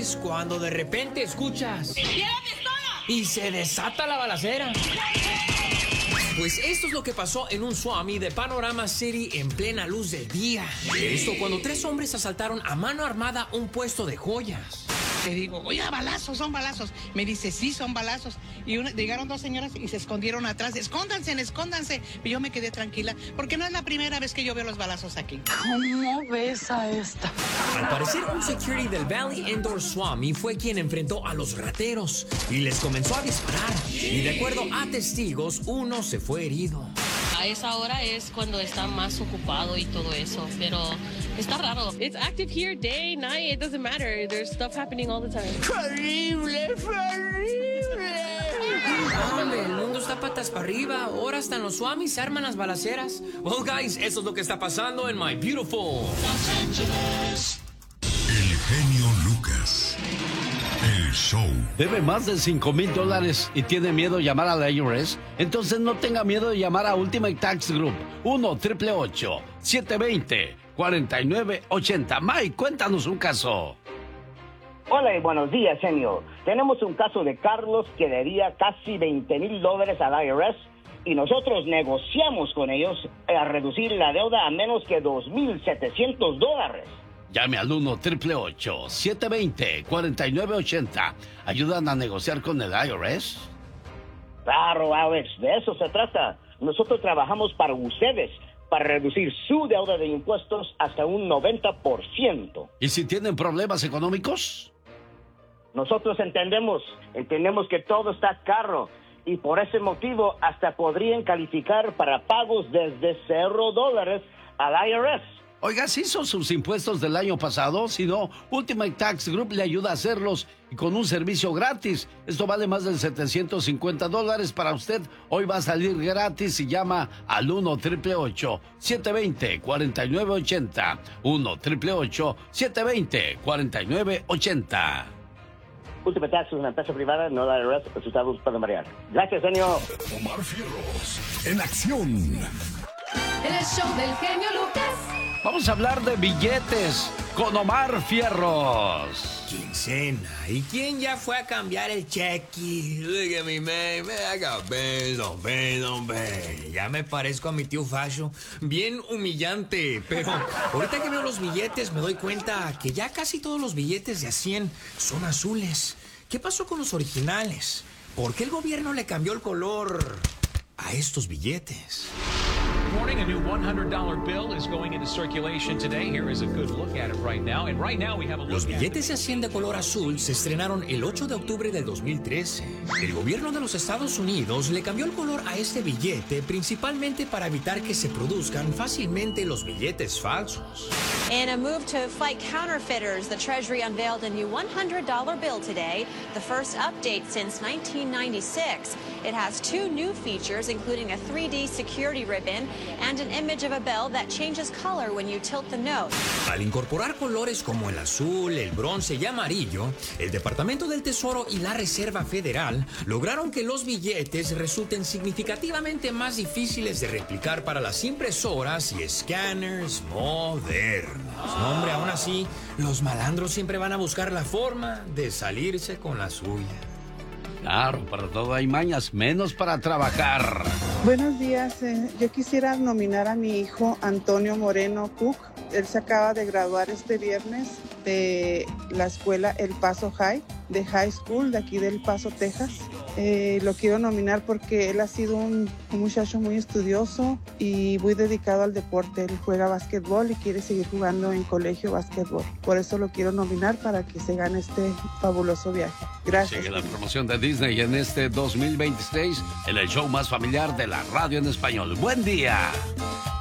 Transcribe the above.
es cuando de repente escuchas y se desata la balacera. Pues esto es lo que pasó en un Swami de Panorama City en plena luz del día. Esto cuando 3 hombres asaltaron a mano armada un puesto de joyas. Le digo, oye, balazos, son balazos. Me dice, sí, son balazos. Y llegaron 2 señoras y se escondieron atrás. Escóndanse, escóndanse. Y yo me quedé tranquila, porque no es la primera vez que yo veo los balazos aquí. ¿Cómo ves a esta? Al parecer, un security del Valley Indoor Swami fue quien enfrentó a los rateros y les comenzó a disparar. Y de acuerdo a testigos, uno se fue herido. A esa hora es cuando está más ocupado y todo eso, pero está raro. It's active here day, night, it doesn't matter. There's stuff happening all the time. ¡Horrible, horrible! Hombre, el mundo está patas para arriba. Ahora hasta en los Swamis se arman las balaceras. Well, guys, eso es lo que está pasando en My Beautiful Los Angeles. El genio Lucas. El show. ¿Debe más de $5,000 y tiene miedo de llamar a la IRS? Entonces no tenga miedo de llamar a Ultimate Tax Group. 1-888-720-4980. Mike, cuéntanos un caso. Hola y buenos días, genio. Tenemos un caso de Carlos que debía casi $20,000 al IRS y nosotros negociamos con ellos a reducir la deuda a menos que $2,700. Llame al 1-888-720-4980. ¿Ayudan a negociar con el IRS? Claro, Alex, de eso se trata. Nosotros trabajamos para ustedes, para reducir su deuda de impuestos hasta un 90%. ¿Y si tienen problemas económicos? Nosotros entendemos que todo está caro y por ese motivo hasta podrían calificar para pagos desde $0 al IRS. Oiga, ¿se hizo sus impuestos del año pasado? Si no, Ultimate Tax Group le ayuda a hacerlos y con un servicio gratis. Esto vale más de $750 para usted. Hoy va a salir gratis y llama al 1-888-720-4980. 1-888-720-4980. Ultimate Tax es una empresa privada, no la IRS, sus estados pueden variar. Gracias, señor. Omar Fierros, en acción. En el show del genio Lucas. Vamos a hablar de billetes con Omar Fierros. Quincena. ¿Y quién ya fue a cambiar el cheque? Look at me, man. I got bills on bills. Ya me parezco a mi tío Fasho. Bien humillante. Pero ahorita que veo los billetes me doy cuenta que ya casi todos los billetes de a 100 son azules. ¿Qué pasó con los originales? ¿Por qué el gobierno le cambió el color a estos billetes? Morning, a new $100 bill is going into circulation today. Here is a good look at it right now. And right now we have a look. Los billetes de 100 de color azul se estrenaron el 8 de octubre del 2013. El gobierno de los Estados Unidos le cambió el color a este billete principalmente para evitar que se produzcan fácilmente los billetes falsos. In a move to fight counterfeiters, the Treasury unveiled a new $100 bill today, the first update since 1996. It has 2 new features, including a 3D security ribbon and an image of a bell that changes color when you tilt the note. Al incorporar colores como el azul, el bronce y amarillo, el Departamento del Tesoro y la Reserva Federal lograron que los billetes resulten significativamente más difíciles de replicar para las impresoras y escáneres modernos. No, hombre, aún así, los malandros siempre van a buscar la forma de salirse con la suya. Claro, para todo hay mañas, menos para trabajar. Buenos días, yo quisiera nominar a mi hijo Antonio Moreno Cook. Él se acaba de graduar este viernes de la escuela El Paso High, de High School, de aquí del Paso, Texas. Lo quiero nominar porque él ha sido un muchacho muy estudioso y muy dedicado al deporte. Él juega básquetbol y quiere seguir jugando en colegio básquetbol. Por eso lo quiero nominar para que se gane este fabuloso viaje. Gracias. Sigue la promoción de Disney en este 2026 en el show más familiar de la radio en español. ¡Buen día!